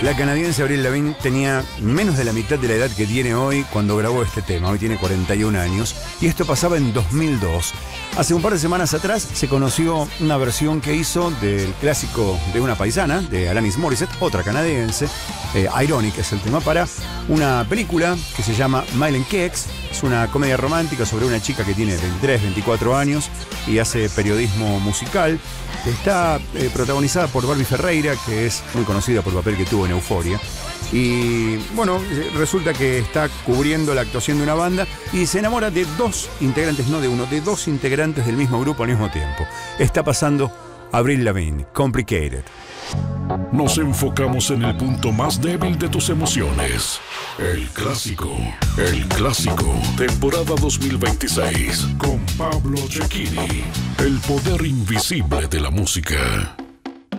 La canadiense Avril Lavigne tenía menos de la mitad de la edad que tiene hoy cuando grabó este tema. Hoy tiene 41 años y esto pasaba en 2002. Hace un par de semanas atrás se conoció una versión que hizo del clásico de una paisana, de Alanis Morissette, otra canadiense. Ironic es el tema, para una película que se llama Mile and Kex. Es una comedia romántica sobre una chica que tiene 23, 24 años y hace periodismo musical. Está protagonizada por Barbie Ferreira, que es muy conocida por el papel que tuvo en Euphoria. Y bueno, resulta que está cubriendo la actuación de una banda y se enamora de dos integrantes, no de uno, de dos integrantes del mismo grupo al mismo tiempo. Está pasando Avril Lavigne, Complicated. Nos enfocamos en el punto más débil de tus emociones. El clásico, temporada 2026, con Pablo Cecchini. El poder invisible de la música.